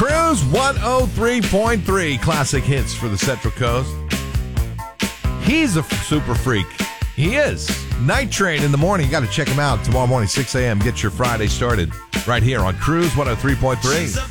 Cruise 103.3 classic hits for the Central Coast. He's a super freak. He is. Night Train in the morning. You got to check him out tomorrow morning, 6 a.m. Get your Friday started right here on Cruise 103.3.